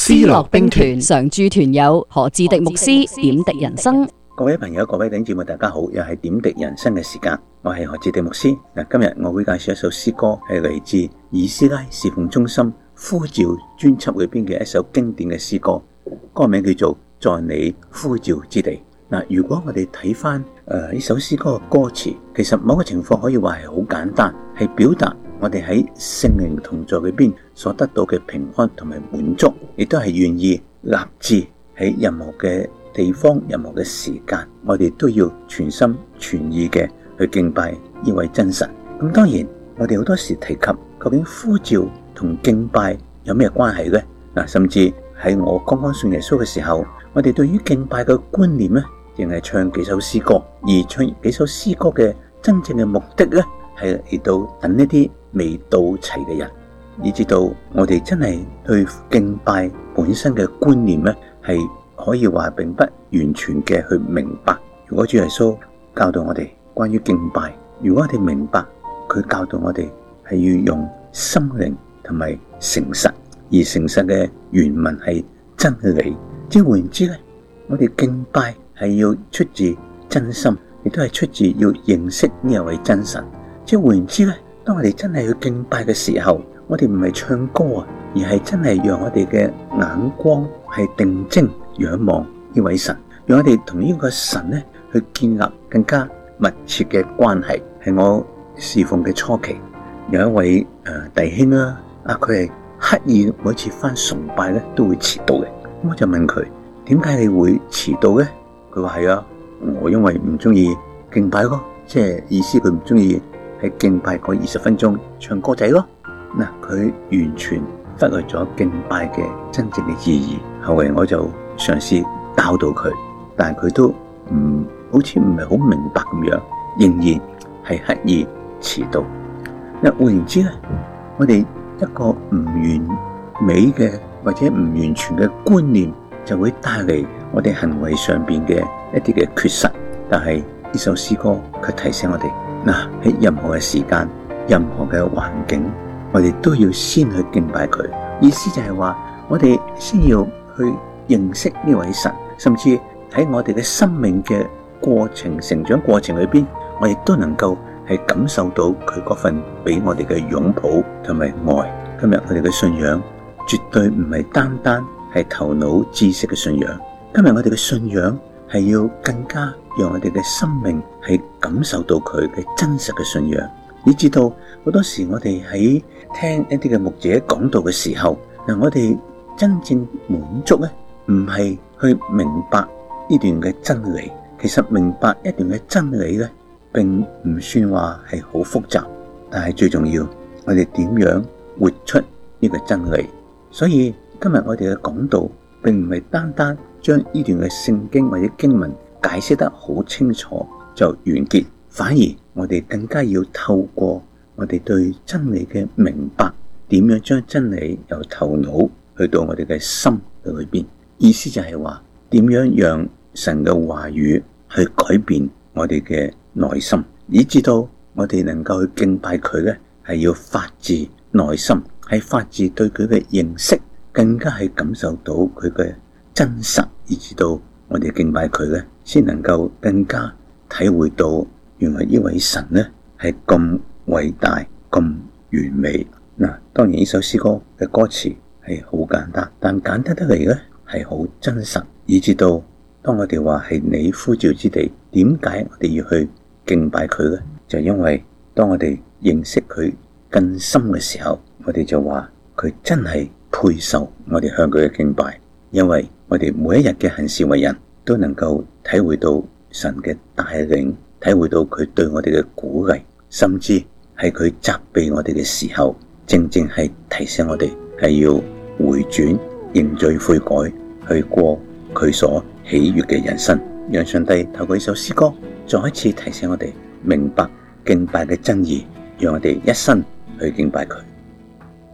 思樂兵團常駐團友何志迪牧師點滴人生。 各位朋友、各位弟兄姊妹，大家好，又係點滴人生嘅時間，我係何志迪牧師。今日我會介紹一首詩歌，係嚟自以斯拉侍奉中心呼召專輯裏邊嘅一首經典嘅詩歌，歌名叫做在你呼召之地。如果我哋睇翻呢首詩歌嘅歌詞，其實某個情況可以話係好簡單，係表達我哋喺聖靈同在裏邊所得到嘅平安同埋滿足，亦都係願意立志喺任何嘅地方、任何嘅時間，我哋都要全心全意嘅去敬拜呢位真神。咁當然，我哋好多時提及究竟呼召同敬拜有咩關係呢？甚至喺我剛剛信耶穌嘅時候，我哋對於敬拜嘅觀念呢，淨係唱幾首詩歌，而唱幾首詩歌嘅真正嘅目的呢，係嚟到等一啲未到齊嘅人，以至到我哋真係對敬拜本身嘅觀念呢，係可以話並不完全嘅去明白。如果主耶穌教導我哋關於敬拜，如果我哋明白佢教導我哋係要用心靈同埋誠實，而誠實嘅原文係真理，即係換言之呢，我哋敬拜係要出自真心，亦都係出自要認識呢一位真神。即係換言之呢，當我哋真係去敬拜嘅時候，我哋唔係唱歌啊，而係真係讓我哋嘅眼光係定睛仰望呢位神，讓我哋同呢個神呢去建立更加密切嘅關係。係我侍奉嘅初期，有一位弟兄啦，佢係刻意每次返崇拜呢都會遲到嘅。我就問佢，點解你會遲到呢？佢話係啊，我因為唔中意敬拜咯，即係意思佢唔中意喺敬拜嗰20分鐘唱歌仔咯。佢完全忽略咗敬拜嘅真正嘅意義。後來我就嘗試教導佢，但係佢都好似唔係好明白咁樣，仍然係刻意遲到。換言之呢，我哋一個唔完美嘅或者唔完全嘅觀念，就會帶嚟我哋行為上邊嘅一啲嘅缺失。但係呢首詩歌卻提醒我哋，喺任何嘅時間、任何嘅環境，我哋都要先去敬拜佢。意思就係話，我哋先要去認識呢位神，甚至喺我哋嘅生命嘅過程、成長過程裏邊，我亦都能夠係感受到佢嗰份俾我哋嘅擁抱同埋愛。今日我哋嘅信仰絕對唔係單單係頭腦知識嘅信仰，今日我哋嘅信仰係要更加讓我哋嘅生命係感受到佢嘅真實嘅信仰。你知道好多時我哋喺聽一啲嘅牧者講道嘅時候，我哋真正滿足呢，唔係去明白呢段嘅真理。其實明白一段嘅真理呢，並唔算話係好複雜，但係最重要，我哋點樣活出呢個真理。所以今日我哋嘅講道並唔係單單將呢段嘅聖經或者經文解釋得好清楚就完結，反而我哋更加要透過我哋對真理嘅明白，點樣將真理由頭腦去到我哋嘅心裏邊。意思就係話，點樣讓神嘅話語去改變我哋嘅內心，以至到我哋能夠去敬拜佢呢，係要發自內心，係發自對佢嘅認識，更加係感受到佢嘅真實，以至到我哋敬拜佢呢，先能夠更加體會到原來呢位神呢係咁偉大、咁完美。當然呢首詩歌嘅歌詞係好簡單，但簡單得嚟呢係好真實，以至到當我哋話係你呼召之地，點解我哋要去敬拜佢呢？就因為當我哋認識佢更深嘅時候，我哋就話佢真係配受我哋向佢嘅敬拜。因為我哋每一日嘅行事為人都能夠體會到神嘅帶領，體會到佢對我哋嘅鼓勵，甚至係佢責備我哋嘅時候，正正係提醒我哋係要回轉、認罪悔改，去過佢所喜悅嘅人生。讓上帝透過呢首詩歌再一次提醒我哋明白敬拜嘅真義，讓我哋一生去敬拜佢。